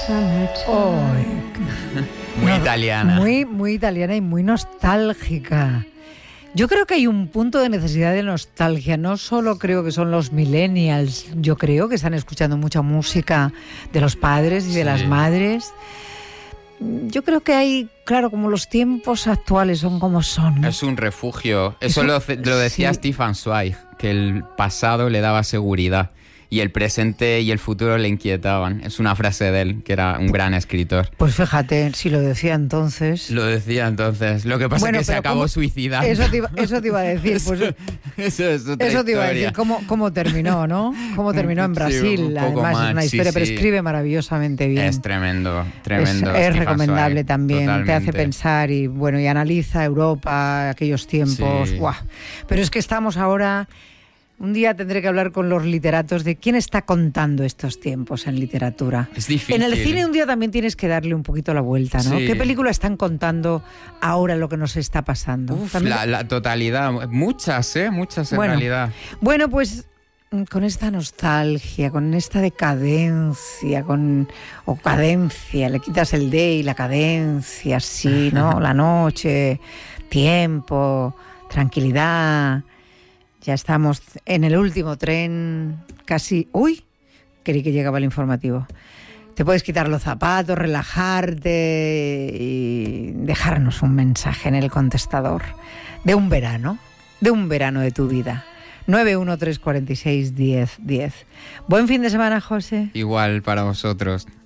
Muy italiana. Muy italiana y muy nostálgica. Yo creo que hay un punto de necesidad de nostalgia. No solo creo que son los millennials. Yo creo que están escuchando mucha música de los padres y de las madres. Yo creo que hay, claro, como los tiempos actuales son como son. Es un refugio. Eso lo decía Stefan Zweig, que el pasado le daba seguridad y el presente y el futuro le inquietaban. Es una frase de él, que era un gran escritor. Pues fíjate, si lo decía entonces. Lo decía entonces. Lo que pasa es que se acabó suicidando. Eso te iba a decir. Pues, eso es otra eso te iba a decir. ¿Cómo terminó, no? Cómo terminó en Brasil. Además es una historia, pero escribe maravillosamente bien. Es tremendo. Es recomendable también. Totalmente. Te hace pensar y analiza Europa, aquellos tiempos. Sí. ¡Guau! Pero es que estamos ahora... Un día tendré que hablar con los literatos de quién está contando estos tiempos en literatura. Es difícil. En el cine un día también tienes que darle un poquito la vuelta, ¿no? Sí. ¿Qué película están contando ahora lo que nos está pasando? La totalidad. Muchas en realidad. Bueno, pues con esta nostalgia, con esta decadencia, o cadencia, le quitas el D y la cadencia, sí, ¿no? La noche, tiempo, tranquilidad... Ya estamos en el último tren, casi... ¡Uy! Creí que llegaba el informativo. Te puedes quitar los zapatos, relajarte y dejarnos un mensaje en el contestador de un verano de tu vida. 913461010. Buen fin de semana, José. Igual para vosotros.